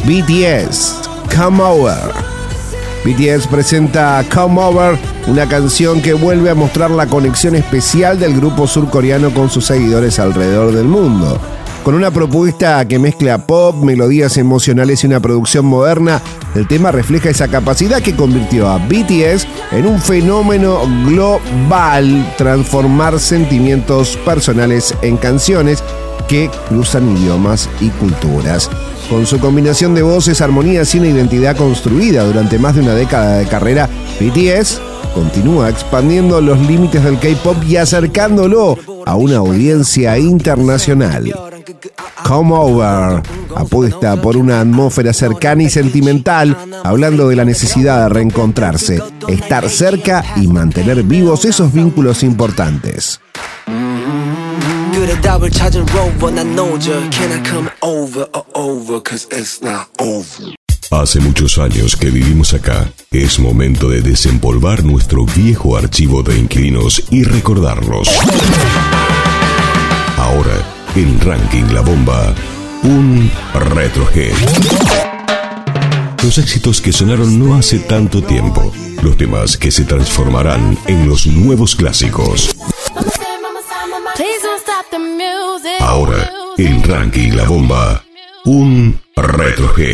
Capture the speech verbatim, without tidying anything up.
B T S, Come Over. B T S presenta Come Over, una canción que vuelve a mostrar la conexión especial del grupo surcoreano con sus seguidores alrededor del mundo. Con una propuesta que mezcla pop, melodías emocionales y una producción moderna, el tema refleja esa capacidad que convirtió a B T S en un fenómeno global, transformar sentimientos personales en canciones que cruzan idiomas y culturas. Con su combinación de voces, armonías y una identidad construida durante más de una década de carrera, B T S continúa expandiendo los límites del K-pop y acercándolo a una audiencia internacional. Come Over apuesta por una atmósfera cercana y sentimental, hablando de la necesidad de reencontrarse, estar cerca y mantener vivos esos vínculos importantes. Hace muchos años que vivimos acá. Es momento de desempolvar nuestro viejo archivo de inquilinos y recordarlos. Ahora, en Ranking La Bomba, un Retro Hit. Los éxitos que sonaron no hace tanto tiempo. Los temas que se transformarán en los nuevos clásicos. Ahora, en Ranking La Bomba, un Retro Hit.